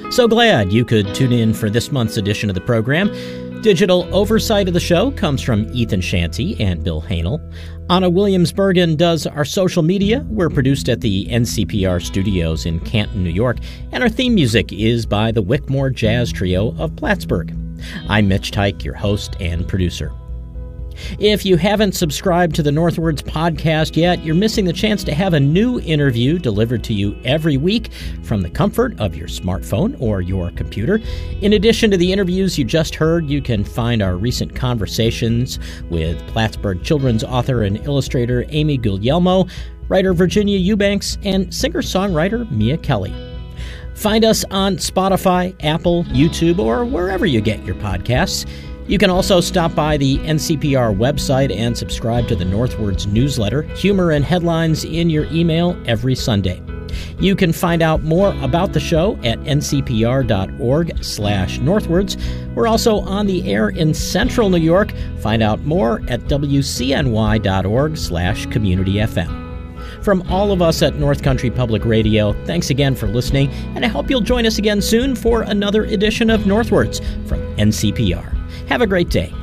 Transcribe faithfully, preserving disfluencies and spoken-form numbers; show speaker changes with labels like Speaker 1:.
Speaker 1: So glad you could tune in for this month's edition of the program. Digital oversight of the show comes from Ethan Shanty and Bill Hanel. Anna Williams-Bergen does our social media. We're produced at the N C P R studios in Canton, New York, and our theme music is by the Wickmore Jazz Trio of Plattsburgh. I'm Mitch Teich, your host and producer. If you haven't subscribed to the Northwards podcast yet, you're missing the chance to have a new interview delivered to you every week from the comfort of your smartphone or your computer. In addition to the interviews you just heard, you can find our recent conversations with Plattsburgh children's author and illustrator Amy Guglielmo, writer Virginia Eubanks, and singer-songwriter Mia Kelly. Find us on Spotify, Apple, YouTube, or wherever you get your podcasts. You can also stop by the N C P R website and subscribe to the Northwards newsletter, humor and headlines in your email every Sunday. You can find out more about the show at ncpr.org slash northwards. We're also on the air in central New York. Find out more at wcny.org slash community FM. From all of us at North Country Public Radio, thanks again for listening, and I hope you'll join us again soon for another edition of Northwards from N C P R. Have a great day.